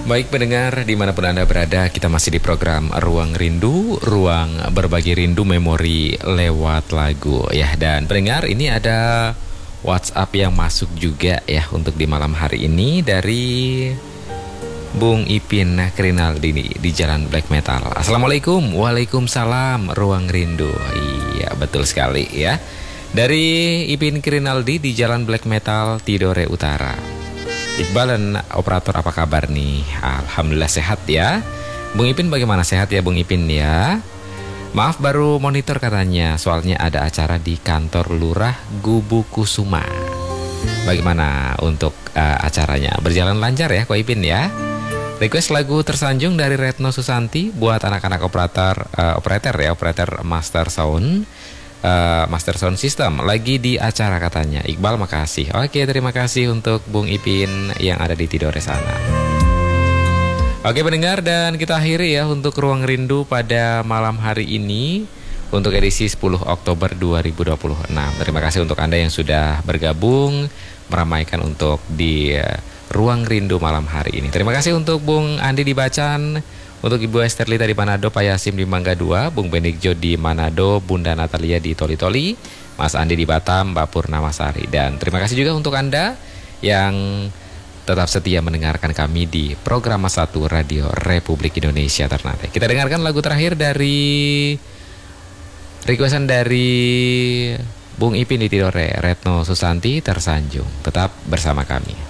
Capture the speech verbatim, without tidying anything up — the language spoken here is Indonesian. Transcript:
Baik pendengar, dimanapun Anda berada, kita masih di program Ruang Rindu, ruang berbagi rindu memori lewat lagu ya. Dan pendengar, ini ada WhatsApp yang masuk juga ya untuk di malam hari ini dari Bung Ipin Krinaldini di Jalan Black Metal. Assalamualaikum. Waalaikumsalam. Ruang Rindu. Iya, betul sekali ya. Dari Ipin Krinaldi di Jalan Black Metal, Tidore Utara. Iqbal dan operator, apa kabar nih? Alhamdulillah sehat ya. Bung Ipin bagaimana, sehat ya Bung Ipin ya? Maaf baru monitor katanya, soalnya ada acara di kantor Lurah Gubu Kusuma. Bagaimana untuk uh, acaranya? Berjalan lancar ya Ko Ipin ya? Request lagu Tersanjung dari Retno Susanti buat anak-anak operator uh, operator ya, operator Master Sound. Uh, Master Sound System lagi di acara katanya. Iqbal makasih. Oke, terima kasih untuk Bung Ipin yang ada di Tidore sana. Oke pendengar, dan kita akhiri ya untuk Ruang Rindu pada malam hari ini untuk edisi sepuluh Oktober dua ribu dua puluh enam. Terima kasih untuk Anda yang sudah bergabung meramaikan untuk di uh, Ruang Rindu malam hari ini. Terima kasih untuk Bung Andi di Bacan, untuk Ibu Esterlita di Manado, Pak Yasim di Mangga dua, Bung Benigjo di Manado, Bunda Natalia di Toli-Toli, Mas Andi di Batam, Mbak Purnamasari. Dan terima kasih juga untuk Anda yang tetap setia mendengarkan kami di program satu Radio Republik Indonesia Ternate. Kita dengarkan lagu terakhir dari requestan dari Bung Ipin di Tidore, Retno Susanti, Tersanjung. Tetap bersama kami.